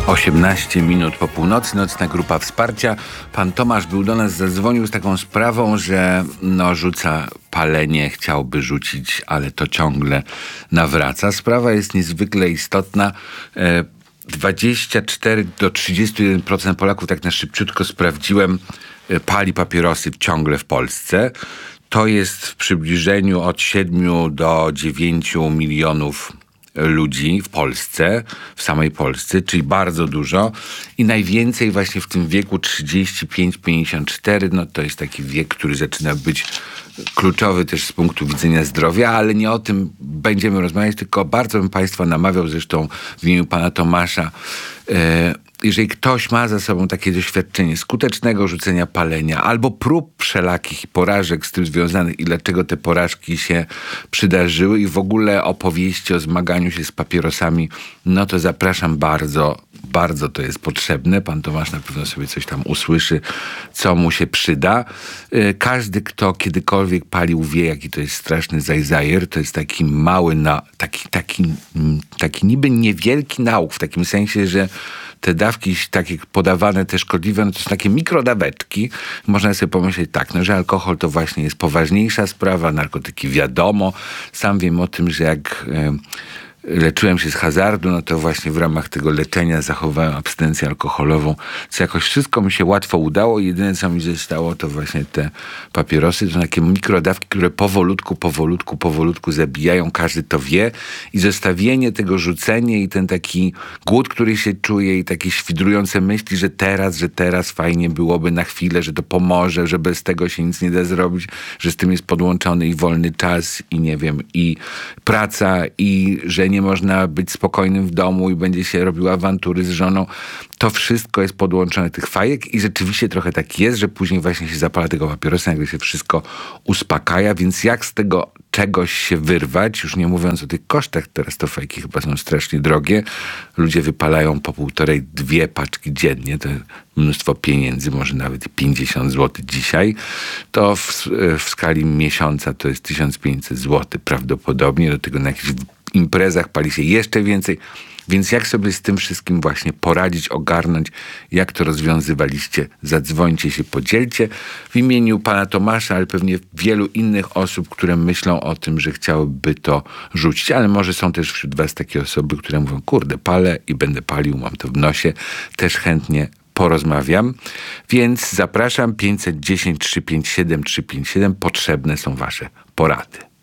18 minut po północy, nocna grupa wsparcia. Pan Tomasz był do nas, zadzwonił z taką sprawą, że rzuca palenie, chciałby rzucić, ale to ciągle nawraca. Sprawa jest niezwykle istotna. 24 do 31% Polaków, tak na szybciutko sprawdziłem, pali papierosy ciągle w Polsce. To jest w przybliżeniu od 7 do 9 milionów ludzi w Polsce, w samej Polsce, czyli bardzo dużo i najwięcej właśnie w tym wieku 35-54, to jest taki wiek, który zaczyna być kluczowy też z punktu widzenia zdrowia, ale nie o tym będziemy rozmawiać, tylko bardzo bym Państwa namawiał, zresztą w imieniu pana Tomasza, jeżeli ktoś ma za sobą takie doświadczenie skutecznego rzucenia palenia albo prób wszelakich i porażek z tym związanych i dlaczego te porażki się przydarzyły i w ogóle opowieści o zmaganiu się z papierosami, to zapraszam bardzo, bardzo to jest potrzebne. Pan Tomasz na pewno sobie coś tam usłyszy, co mu się przyda. Każdy, kto kiedykolwiek palił, wie, jaki to jest straszny zajzajer. To jest taki mały, taki niby niewielki nauk, w takim sensie, że te dawki takie podawane, te szkodliwe, to są takie mikrodaweczki. Można sobie pomyśleć tak, że alkohol to właśnie jest poważniejsza sprawa, narkotyki wiadomo. Sam wiem o tym, że jak leczyłem się z hazardu, to właśnie w ramach tego leczenia zachowałem abstynencję alkoholową, co jakoś wszystko mi się łatwo udało. Jedyne, co mi zostało, to właśnie te papierosy. To są takie mikrodawki, które powolutku zabijają. Każdy to wie. I zostawienie tego, rzucenie i ten taki głód, który się czuje i takie świdrujące myśli, że teraz fajnie byłoby na chwilę, że to pomoże, że bez tego się nic nie da zrobić, że z tym jest podłączony i wolny czas i nie wiem, i praca i że nie można być spokojnym w domu i będzie się robił awantury z żoną. To wszystko jest podłączone tych fajek i rzeczywiście trochę tak jest, że później właśnie się zapala tego papierosa, nagle się wszystko uspokaja, więc jak z tego czegoś się wyrwać, już nie mówiąc o tych kosztach, teraz to fajki chyba są strasznie drogie. Ludzie wypalają po 1,5-2 paczki dziennie, to mnóstwo pieniędzy, może nawet 50 zł dzisiaj. To w skali miesiąca to jest 1500 zł prawdopodobnie, do tego na jakichś imprezach pali się jeszcze więcej. Więc jak sobie z tym wszystkim właśnie poradzić, ogarnąć, jak to rozwiązywaliście, zadzwońcie się, podzielcie w imieniu pana Tomasza, ale pewnie wielu innych osób, które myślą o tym, że chciałyby to rzucić, ale może są też wśród was takie osoby, które mówią, kurde, palę i będę palił, mam to w nosie, też chętnie porozmawiam, więc zapraszam 510 357 357, potrzebne są wasze porady.